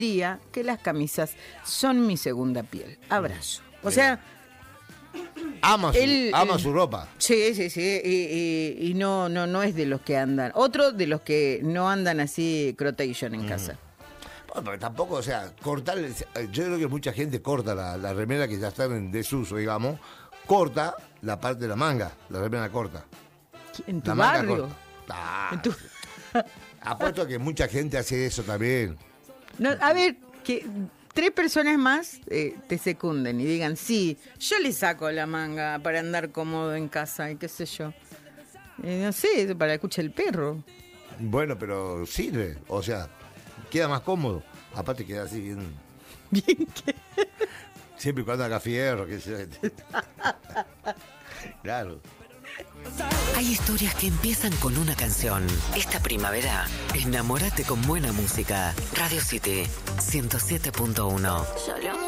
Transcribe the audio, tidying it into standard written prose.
día que las camisas son mi segunda piel. Abrazo. O sea, ama su ropa. Sí. Y no es de los que andan. Otro de los que no andan así crotation en casa. Bueno, pero tampoco, o sea, cortar. Yo creo que mucha gente corta la remera que ya está en desuso, digamos. Corta la parte de la manga, la remera corta. ¿En tu la manga barrio? corta. Apuesto que mucha gente hace eso también. No, a ver, que 3 personas más te secunden y digan, sí, yo le saco la manga para andar cómodo en casa y qué sé yo. No sé, para que escuche el perro. Bueno, pero sirve, o sea, queda más cómodo. Aparte queda así bien... Bien que... Siempre y cuando haga fierro, que se... Claro. Hay historias que empiezan con una canción. Esta primavera, enamórate con buena música. Radio City 107.1.